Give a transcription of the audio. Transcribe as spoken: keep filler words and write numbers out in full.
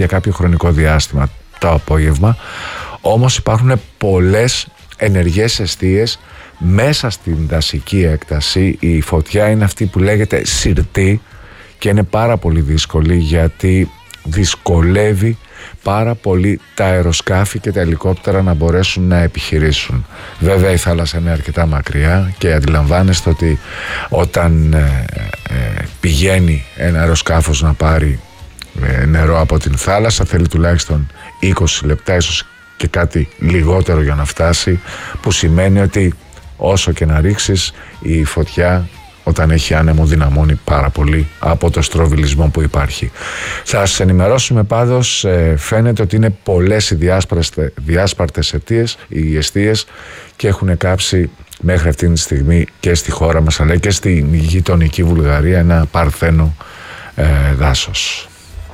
για κάποιο χρονικό διάστημα το απόγευμα. Όμως υπάρχουν πολλές ενεργές εστίες μέσα στην δασική έκταση. Η φωτιά είναι αυτή που λέγεται συρτή και είναι πάρα πολύ δύσκολη, γιατί δυσκολεύει πάρα πολύ τα αεροσκάφη και τα ελικόπτερα να μπορέσουν να επιχειρήσουν. Βέβαια η θάλασσα είναι αρκετά μακριά και αντιλαμβάνεστε ότι όταν ε, ε, πηγαίνει ένα αεροσκάφος να πάρει ε, νερό από την θάλασσα, θέλει τουλάχιστον είκοσι λεπτά, ίσως και κάτι λιγότερο για να φτάσει, που σημαίνει ότι όσο και να ρίξεις, η φωτιά όταν έχει άνεμο δυναμώνει πάρα πολύ από το στροβιλισμό που υπάρχει. Θα σας ενημερώσουμε πάντως, ε, φαίνεται ότι είναι πολλές οι διάσπαρτες αιτίες, οι εστίες, και έχουν κάψει μέχρι αυτήν τη στιγμή και στη χώρα μας αλλά και στη γειτονική Βουλγαρία ένα παρθένο ε, δάσος.